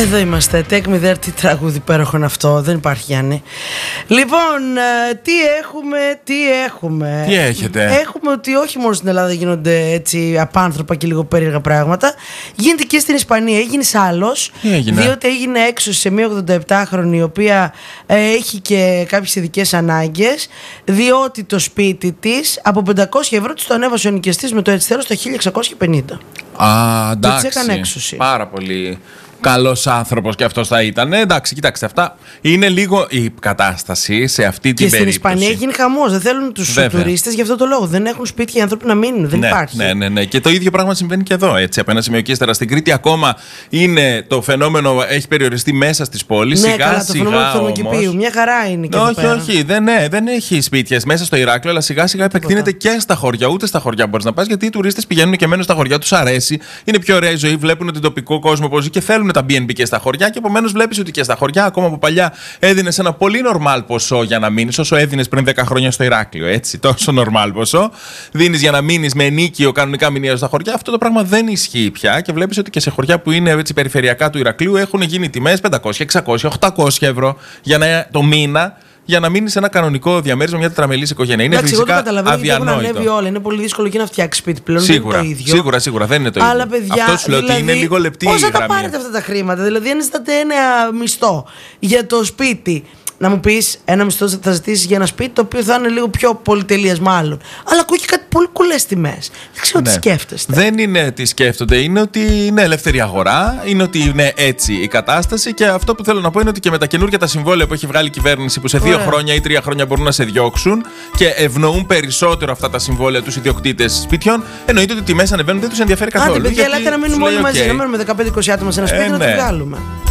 Εδώ είμαστε. Take me there, τι τραγούδι υπέροχο είναι αυτό. Δεν υπάρχει, Γιάννη. Λοιπόν, τι έχουμε. Τι έχετε. Έχουμε ότι όχι μόνο στην Ελλάδα γίνονται έτσι απάνθρωπα και λίγο περίεργα πράγματα. Γίνεται και στην Ισπανία. Έγινε άλλος. Διότι έγινε έξωση σε μια 87χρονη, η οποία έχει και κάποιες ειδικές ανάγκες. Διότι το σπίτι της από 500 ευρώ της το ανέβασε ο νοικιαστής με το ετσιτέρο στα 1650. Εντάξει. Και της έκανε έξωση. Πάρα πολύ καλός άνθρωπος και αυτός θα ήταν. Εντάξει, κοιτάξτε, αυτά είναι λίγο η κατάσταση σε αυτή την περίπτωση. Και στην Ισπανία γίνει χαμός. Δεν θέλουν τους τουρίστες γι' αυτό το λόγο. Δεν έχουν σπίτια οι άνθρωποι να μείνουν. Δεν υπάρχει. Ναι. Και το ίδιο πράγμα συμβαίνει και εδώ. Έτσι, από ένα σημείο και ύστερα. Στην Κρήτη ακόμα είναι το φαινόμενο, έχει περιοριστεί μέσα στις πόλεις. Ναι, καλά, το φαινόμενο του θερμοκηπίου. Μια χαρά είναι και όχι. Δεν έχει σπίτια μέσα στο Ηράκλειο, αλλά σιγά σιγά επεκτείνεται και στα χωριά. Ούτε στα χωριά μπορείς να πας, γιατί οι τουρίστες πηγαίνουν και μένουν στα χωριά, τους αρέσει. Είναι πιο ωραία η ζωή, βλέπουν τον τοπικό κόσμο πώς ζει και θέλουν τα B&B και στα χωριά. Και επομένως βλέπεις ότι και στα χωριά, ακόμα από παλιά, έδινες ένα πολύ normal ποσό για να μείνεις, όσο έδινες πριν 10 χρόνια στο Ηράκλειο. Έτσι, τόσο normal ποσό. Δίνεις για να μείνεις με ενίκιο κανονικά μηνιαίο στα χωριά. Αυτό το πράγμα δεν ισχύει πια και βλέπεις ότι και σε χωριά που είναι έτσι περιφερειακά του Ηρακλείου έχουν γίνει τιμές 500, 600, 800 ευρώ το μήνα. Για να μείνει σε ένα κανονικό διαμέρισμα, μια τετραμελής οικογένεια. Είναι φυσικά αδιανόητο. Έχουν ανέβει όλα. Είναι πολύ δύσκολο και να φτιάξει σπίτι πλέον. Σίγουρα, δεν είναι το ίδιο. Σίγουρα δεν είναι το ίδιο. Αλλά παιδιά, αυτό σου λέω ότι είναι λίγο λεπτή η γραμμή. Πώς θα τα πάρετε αυτά τα χρήματα, δηλαδή αν ζητάτε ένα μισθό για το σπίτι. Να μου πεις, ένα μισθό θα ζητήσεις για ένα σπίτι το οποίο θα είναι λίγο πιο πολυτελείας μάλλον. Αλλά ακούει και κάτι πολύ κουλές τιμές. Δεν ξέρω τι σκέφτεστε. Δεν είναι τι σκέφτονται. Είναι ότι είναι ελεύθερη αγορά, είναι ότι είναι έτσι η κατάσταση. Και αυτό που θέλω να πω είναι ότι και με τα καινούργια τα συμβόλαια που έχει βγάλει η κυβέρνηση, που σε 2 χρόνια ή 3 χρόνια μπορούν να σε διώξουν και ευνοούν περισσότερο αυτά τα συμβόλαια τους ιδιοκτήτες σπιτιών, εννοείται ότι οι τιμές ανεβαίνουν, δεν τους ενδιαφέρει καθόλου. Άντε, παιδιά, ελάτε να μείνουμε όλοι μαζί. Να μένουμε 15-20 άτομα σε ένα σπίτι να το βγάλουμε.